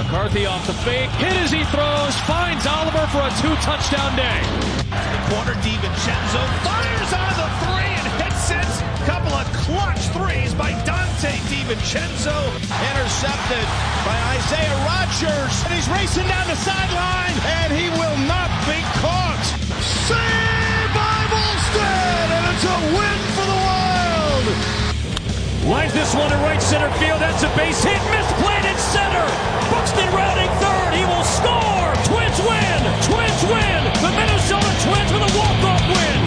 McCarthy off the fake, hit as he throws, finds Oliver for a 2-touchdown day. The corner, DiVincenzo fires on the three and hits it. Couple of clutch threes by Dante DiVincenzo. Intercepted by Isaiah Rodgers. And he's racing down the sideline, and he will not be caught. Saved by Volstead, and it's a win for the Wild. Lines this one to right center field. That's a base hit. Misplayed in center. Buxton rounding third. He will score. Twins win. Twins win. The Minnesota Twins with a walk-off win.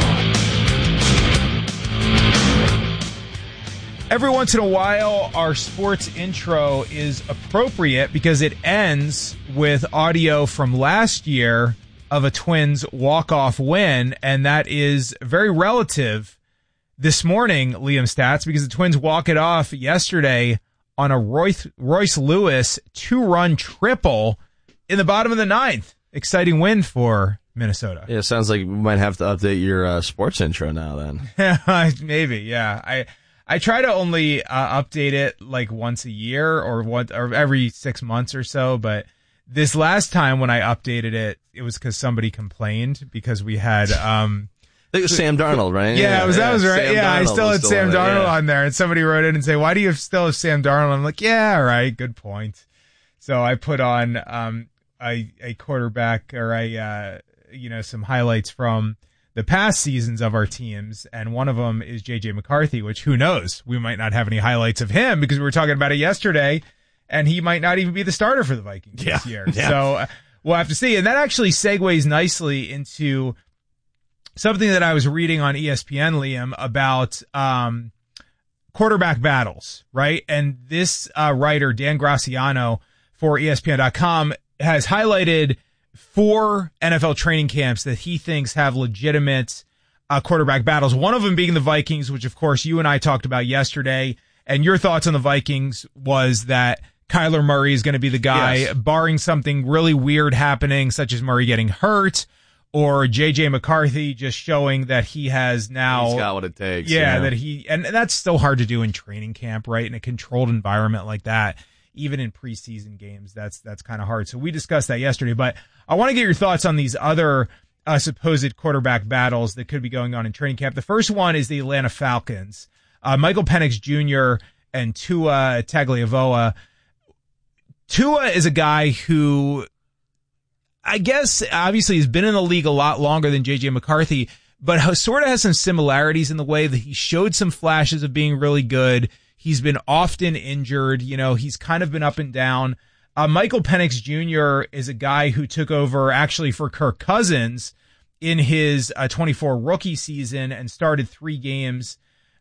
Every once in a while, our sports intro is appropriate because it ends with audio from last year of a Twins walk-off win, and that is very relative this morning, Liam Stats, because the Twins walk it off yesterday on a Royce Lewis 2-run triple in the bottom of the ninth. Exciting win for Minnesota. Yeah, it sounds like we might have to update your sports intro now then. Maybe, yeah. I try to only update it like once a year or every 6 months or so, but this last time when I updated it, it was because somebody complained because we had I think it was Sam Darnold, right? That was right. Sam Yeah, I Darnold still had was Sam Darnold yeah. on there, and somebody wrote in and say, "Why do you still have Sam Darnold?" I'm like, "Yeah, all right, good point." So I put on a quarterback or some highlights from the past seasons of our teams, and one of them is J.J. McCarthy, which who knows? We might not have any highlights of him because we were talking about it yesterday, and he might not even be the starter for the Vikings this year. Yeah. So we'll have to see. And that actually segues nicely into something that I was reading on ESPN, Liam, about quarterback battles, right? And this writer, Dan Graciano for ESPN.com, has highlighted 4 NFL training camps that he thinks have legitimate quarterback battles. One of them being the Vikings, which of course you and I talked about yesterday. And your thoughts on the Vikings was that Kyler Murray is going to be the guy, barring something really weird happening, such as Murray getting hurt or J.J. McCarthy just showing that he has now. He's got what it takes. Yeah, that and that's so hard to do in training camp, right? In a controlled environment like that. Even in preseason games, that's kind of hard. So we discussed that yesterday, but I want to get your thoughts on these other supposed quarterback battles that could be going on in training camp. The first one is the Atlanta Falcons. Michael Penix Jr. and Tua Tagovailoa. Tua is a guy who, I guess, obviously has been in the league a lot longer than J.J. McCarthy, but sort of has some similarities in the way that he showed some flashes of being really good. He's been often injured. He's kind of been up and down. Michael Penix Jr. is a guy who took over actually for Kirk Cousins in his 24 rookie season and started 3 games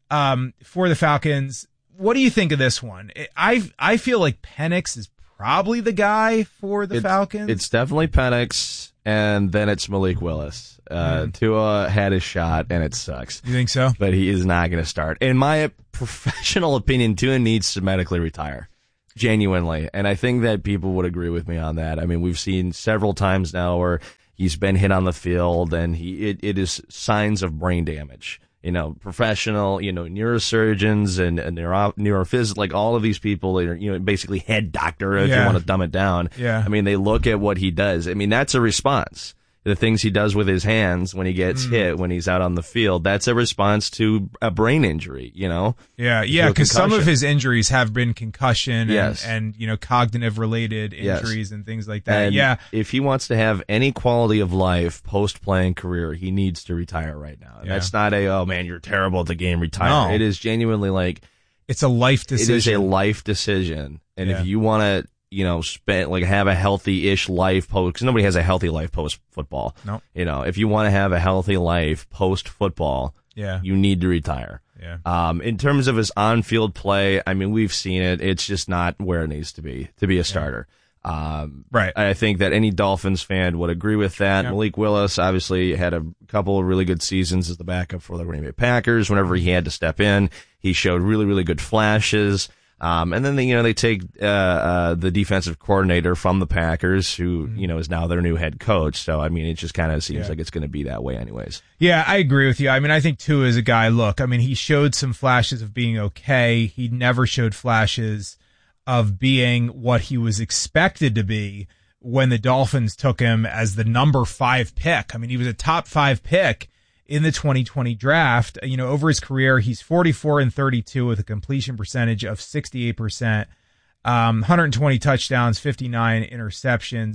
for the Falcons. What do you think of this one? I feel like Penix is probably the guy for the Falcons. It's definitely Penix, and then it's Malik Willis. Tua had his shot, and it sucks. You think so? But he is not going to start. In my professional opinion, Tua needs to medically retire. Genuinely. And I think that people would agree with me on that. I mean, we've seen several times now where he's been hit on the field, and it is signs of brain damage. Professional, neurosurgeons and neurophys, like all of these people that are, basically head doctor, if you want to dumb it down. Yeah. I mean, they look at what he does. I mean, that's a response. The things he does with his hands when he gets hit, when he's out on the field, that's a response to a brain injury, Yeah, because some of his injuries have been concussion and cognitive related injuries and things like that. And if he wants to have any quality of life post-playing career, he needs to retire right now. And that's not oh man, you're terrible at the game, retire. No. It is genuinely like, it's a life decision. It is a life decision. And if you want to, have a healthy-ish life because nobody has a healthy life post-football. No. If you want to have a healthy life post-football, you need to retire. Yeah. In terms of his on-field play, I mean, we've seen it. It's just not where it needs to be a starter. Right. I think that any Dolphins fan would agree with that. Yep. Malik Willis obviously had a couple of really good seasons as the backup for the Green Bay Packers. Whenever he had to step in, he showed really, really good flashes. And then they take the defensive coordinator from the Packers, who is now their new head coach. So I mean, it just kind of seems like it's going to be that way, anyways. Yeah, I agree with you. I mean, I think Tua is a guy. Look, I mean, he showed some flashes of being okay. He never showed flashes of being what he was expected to be when the Dolphins took him as the number 5 pick. I mean, he was a top 5 pick in the 2020 draft. You know, over his career, he's 44-32 with a completion percentage of 68%, 120 touchdowns, 59 interceptions,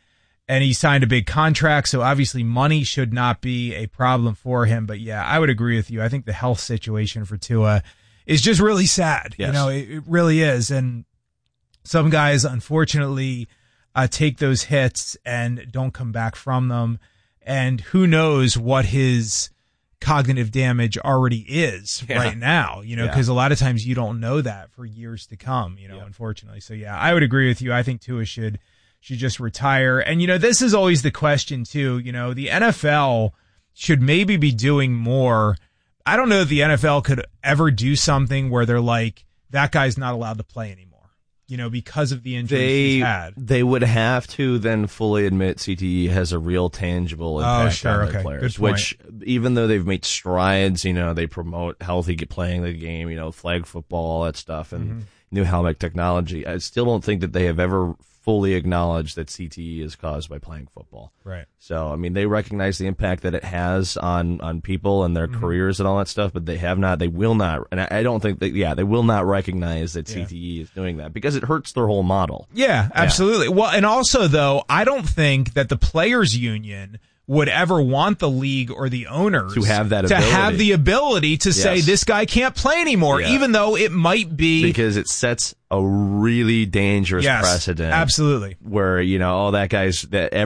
and he signed a big contract, so obviously money should not be a problem for him. But yeah, I would agree with you. I think the health situation for Tua is just really sad. Yes. You know, it really is. And some guys, unfortunately, take those hits and don't come back from them. And who knows what his cognitive damage already is right now, you know, because a lot of times you don't know that for years to come, you know, unfortunately. So yeah, I would agree with you. I think Tua should just retire. And, you know, this is always the question too. You know, the NFL should maybe be doing more. I don't know if the NFL could ever do something where they're like, that guy's not allowed to play anymore, you know, because of the injuries he's had. They would have to then fully admit CTE has a real tangible impact on their players, which even though they've made strides, you know, they promote healthy playing the game, you know, flag football, all that stuff, and new helmet technology. I still don't think that they have ever fully acknowledged that CTE is caused by playing football. Right. So, I mean, they recognize the impact that it has on people and their careers and all that stuff, but they will not, and I don't think that, they will not recognize that CTE is doing that because it hurts their whole model. Yeah, absolutely. Well, and also though, I don't think that the players union would ever want the league or the owners to have the ability to say this guy can't play anymore, even though it might be because it sets a really dangerous precedent. Absolutely. Where, you know, that guy's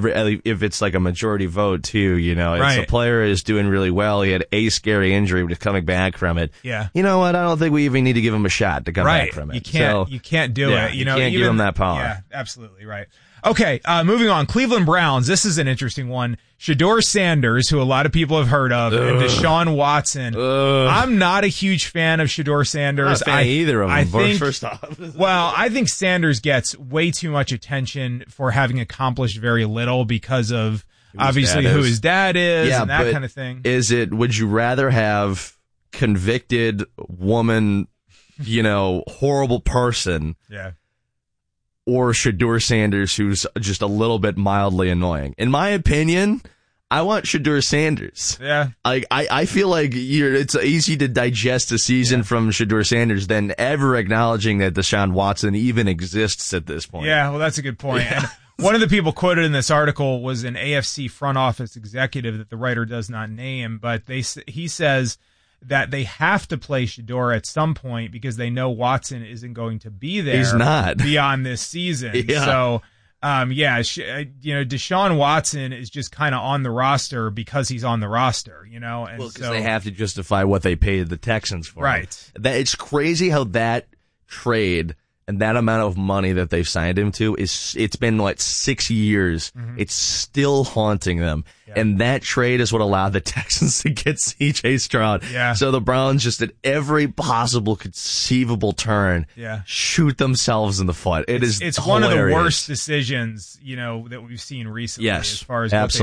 if it's like a majority vote too, you know, if a player is doing really well, he had a scary injury, but is coming back from it. Yeah. You know what? I don't think we even need to give him a shot to come back from it. You can't do it. You know, can't give him that power. Yeah, absolutely. Right. Okay, moving on. Cleveland Browns. This is an interesting one. Shedeur Sanders, who a lot of people have heard of, and Deshaun Watson. I'm not a huge fan of Shedeur Sanders. I'm not a fan either of them. I think, first off. Well, I think Sanders gets way too much attention for having accomplished very little because of obviously who his dad is and that kind of thing. Would you rather have convicted woman, you know, horrible person? Yeah. Or Shedeur Sanders, who's just a little bit mildly annoying. In my opinion, I want Shedeur Sanders. Yeah. I feel like it's easy to digest a season from Shedeur Sanders than ever acknowledging that Deshaun Watson even exists at this point. Yeah, well, that's a good point. Yeah. And one of the people quoted in this article was an AFC front office executive that the writer does not name, but he says that they have to play Shedeur at some point because they know Watson isn't going to be there. He's not. Beyond this season. Yeah. So, you know, Deshaun Watson is just kind of on the roster because he's on the roster, you know? And because they have to justify what they paid the Texans for. Right. It's crazy how that trade and that amount of money that they've signed him to it's been like 6 years. It's still haunting them. Yeah. And that trade is what allowed the Texans to get CJ Stroud. Yeah. So the Browns just at every possible conceivable turn shoot themselves in the foot. It's one of the worst decisions, you know, that we've seen recently as far as what